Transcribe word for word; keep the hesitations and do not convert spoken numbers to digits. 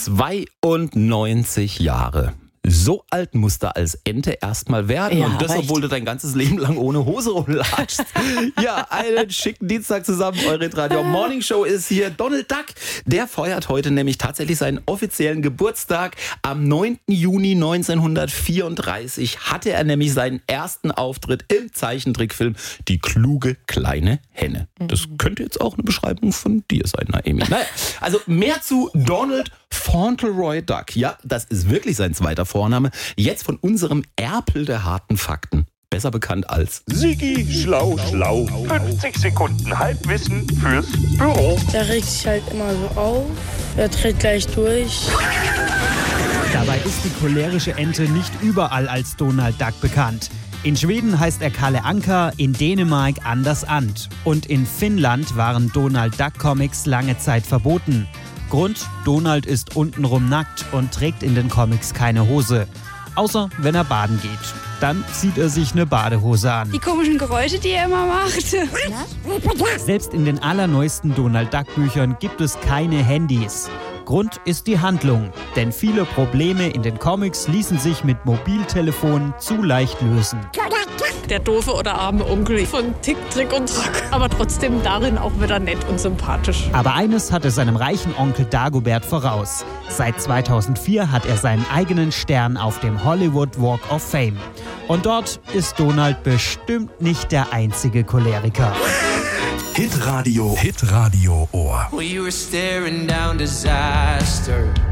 zweiundneunzig Jahre. So alt musst du als Ente erstmal werden Ja, und das, recht. obwohl du dein ganzes Leben lang ohne Hose rumlatschst. Ja, einen schicken Dienstag zusammen. Eure Radio Morning Show ist hier. Donald Duck, der feiert heute nämlich tatsächlich seinen offiziellen Geburtstag. Am neunten Juni neunzehnhundertvierunddreißig hatte er nämlich seinen ersten Auftritt im Zeichentrickfilm Die kluge kleine Henne. Das könnte jetzt auch eine Beschreibung von dir sein, Naomi. Naja, also mehr zu Donald Fauntleroy Duck. Ja, das ist wirklich sein zweiter Vorname. Jetzt von unserem Erpel der harten Fakten. Besser bekannt als Sigi Schlau Schlau. fünfzig Sekunden Halbwissen fürs Büro. Der regt sich halt immer so auf. Er dreht gleich durch. Dabei ist die cholerische Ente nicht überall als Donald Duck bekannt. In Schweden heißt er Kalle Anka, in Dänemark Anders And. Und in Finnland waren Donald Duck Comics lange Zeit verboten. Grund: Donald ist untenrum nackt und trägt in den Comics keine Hose. Außer wenn er baden geht. Dann zieht er sich eine Badehose an. Die komischen Geräusche, die er immer macht. Selbst in den allerneuesten Donald Duck Büchern gibt es keine Handys. Grund ist die Handlung, denn viele Probleme in den Comics ließen sich mit Mobiltelefonen zu leicht lösen. Der doofe oder arme Onkel von Tick, Trick und Track. Aber trotzdem darin auch wieder nett und sympathisch. Aber eines hatte seinem reichen Onkel Dagobert voraus. Seit zweitausendvier hat er seinen eigenen Stern auf dem Hollywood Walk of Fame. Und dort ist Donald bestimmt nicht der einzige Choleriker. Hitradio. Hitradio Ohr. We were staring down disaster.